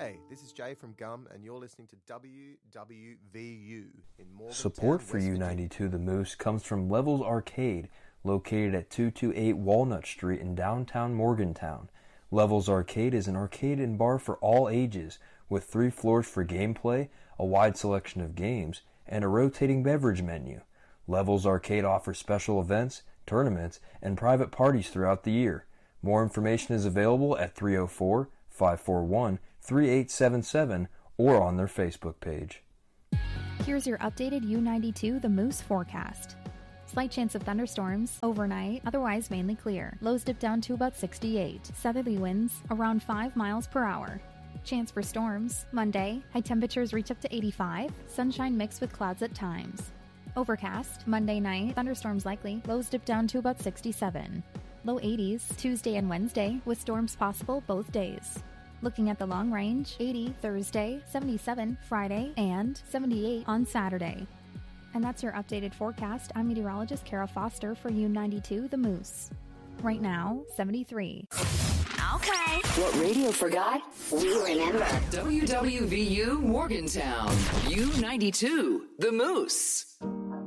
G'day, this is Jay from Gum, and you're listening to WWVU in Morgantown. Support for U92 The Moose comes from Levels Arcade, located at 228 Walnut Street in downtown Morgantown. Levels Arcade is an arcade and bar for all ages, with 3 floors for gameplay, a wide selection of games, and a rotating beverage menu. Levels Arcade offers special events, tournaments, and private parties throughout the year. More information is available at 304-541-3877 or on their Facebook page. Here's your updated U92 The Moose forecast. Slight chance of thunderstorms overnight, otherwise mainly clear. Lows dip down to about 68. Southerly winds around 5 miles per hour. Chance for storms Monday, high temperatures reach up to 85. Sunshine mixed with clouds at times. Overcast Monday night, thunderstorms likely. Lows dip down to about 67. Low 80s Tuesday and Wednesday, with storms possible both days. Looking at the long range, 80 Thursday, 77 Friday, and 78 on Saturday. And that's your updated forecast. I'm meteorologist Kara Foster for U92 The Moose. Right now, 73. Okay. What radio forgot, we remember. WWVU Morgantown. U92 The Moose.